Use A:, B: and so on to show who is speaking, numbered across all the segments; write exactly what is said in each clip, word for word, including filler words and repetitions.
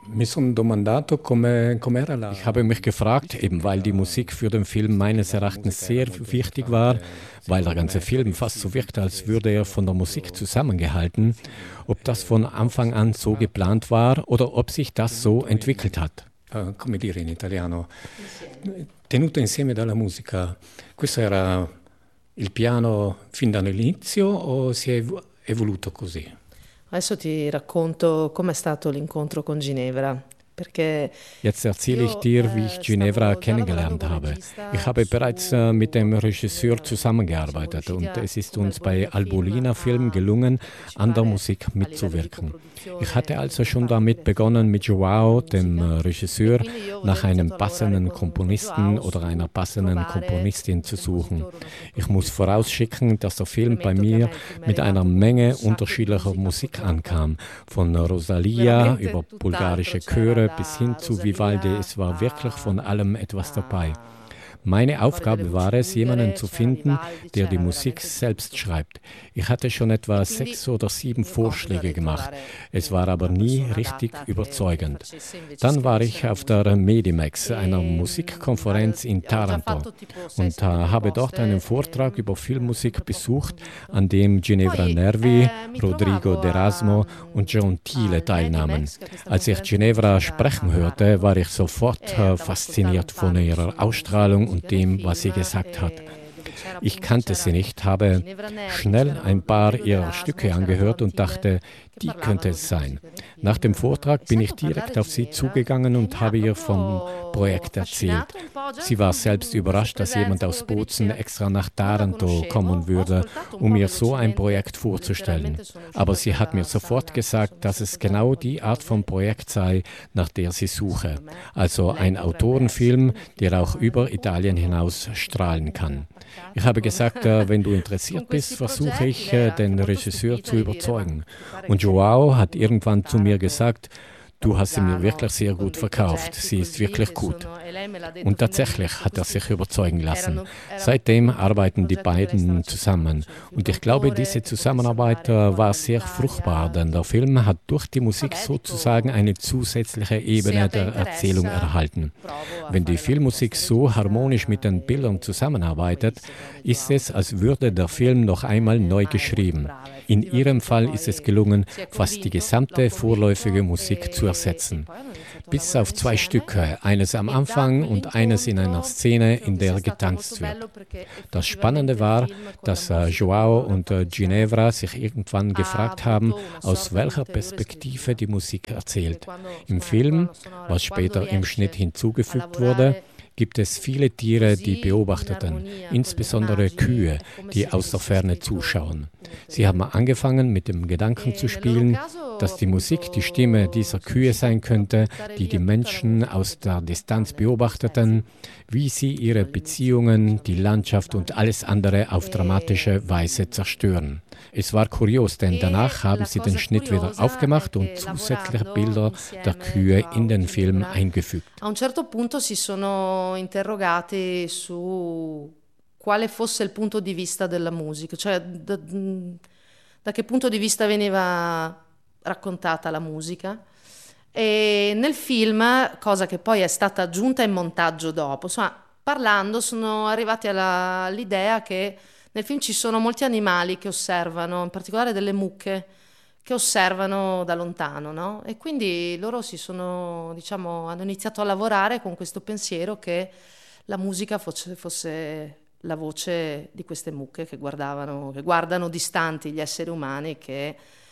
A: Ich habe mich gefragt, eben weil die Musik für den Film meines Erachtens sehr wichtig war, weil der ganze Film fast so wirkt, als würde er von der Musik zusammengehalten, ob das von Anfang an so geplant war oder ob sich das so entwickelt hat.
B: Uh, come dire in italiano, tenuto insieme dalla musica. Questo era il piano fin dall'inizio o si è evoluto così?
C: Adesso ti racconto com'è stato l'incontro con Ginevra.
A: Jetzt erzähle ich dir, wie ich Ginevra kennengelernt habe. Ich habe bereits äh, mit dem Regisseur zusammengearbeitet und es ist uns bei Albolina Film gelungen, an der Musik mitzuwirken. Ich hatte also schon damit begonnen, mit João, dem äh, Regisseur, nach einem passenden Komponisten oder einer passenden Komponistin zu suchen. Ich muss vorausschicken, dass der Film bei mir mit einer Menge unterschiedlicher Musik ankam, von Rosalia über bulgarische Chöre bis hin zu Vivaldi, es war wirklich von allem etwas dabei. Meine Aufgabe war es, jemanden zu finden, der die Musik selbst schreibt. Ich hatte schon etwa sechs oder sieben Vorschläge gemacht. Es war aber nie richtig überzeugend. Dann war ich auf der Medimax, einer Musikkonferenz in Taranto, und äh, habe dort einen Vortrag über Filmmusik besucht, an dem Ginevra Nervi, Rodrigo d'Erasmo und John Thiele teilnahmen. Als ich Ginevra sprechen hörte, war ich sofort äh, fasziniert von ihrer Ausstrahlung und dem, was sie gesagt hat. Ich kannte sie nicht, habe schnell ein paar ihrer Stücke angehört und dachte, die könnte es sein. Nach dem Vortrag bin ich direkt auf sie zugegangen und habe ihr vom Projekt erzählt. Sie war selbst überrascht, dass jemand aus Bozen extra nach Taranto kommen würde, um ihr so ein Projekt vorzustellen. Aber sie hat mir sofort gesagt, dass es genau die Art von Projekt sei, nach der sie suche. Also ein Autorenfilm, der auch über Italien hinaus strahlen kann. Ich habe gesagt, wenn du interessiert bist, versuche ich, den Regisseur zu überzeugen. Und João hat irgendwann zu mir gesagt, du hast sie mir wirklich sehr gut verkauft, sie ist wirklich gut. Und tatsächlich hat er sich überzeugen lassen. Seitdem arbeiten die beiden zusammen. Und ich glaube, diese Zusammenarbeit war sehr fruchtbar, denn der Film hat durch die Musik sozusagen eine zusätzliche Ebene der Erzählung erhalten. Wenn die Filmmusik so harmonisch mit den Bildern zusammenarbeitet, ist es, als würde der Film noch einmal neu geschrieben. In ihrem Fall ist es gelungen, fast die gesamte vorläufige Musik zu ersetzen. Bis auf zwei Stücke, eines am Anfang und eines in einer Szene, in der getanzt wird. Das Spannende war, dass äh, João und äh, Ginevra sich irgendwann gefragt haben, aus welcher Perspektive die Musik erzählt. Im Film, was später im Schnitt hinzugefügt wurde, gibt es viele Tiere, die beobachteten, insbesondere Kühe, die aus der Ferne zuschauen. Sie haben angefangen, mit dem Gedanken zu spielen, dass die Musik die Stimme dieser Kühe sein könnte, die die Menschen aus der Distanz beobachteten, wie sie ihre Beziehungen, die Landschaft und alles andere auf dramatische Weise zerstören. Es war kurios, denn danach haben sie den Schnitt wieder aufgemacht und zusätzliche Bilder der Kühe in den Film eingefügt.
C: A un certo punto si sono interrogati su quale fosse il punto di vista della musica, cioè da, da che punto di vista veniva raccontata la musica. E nel film, cosa che poi è stata aggiunta in montaggio dopo, insomma, parlando sono arrivati alla, all'idea che nel film ci sono molti animali che osservano, in particolare delle mucche, che osservano da lontano, no? E quindi loro si sono, diciamo, hanno iniziato a lavorare con questo pensiero che la musica fosse, fosse la voce di queste mucche che guardavano, che guardano distanti gli esseri umani, che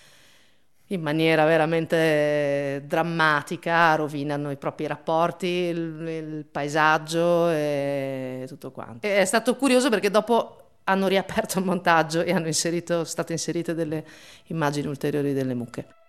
C: in maniera veramente drammatica rovinano i propri rapporti, il, il paesaggio e tutto quanto. E è stato curioso perché dopo hanno riaperto il montaggio e hanno inserito, state inserite delle immagini ulteriori delle mucche.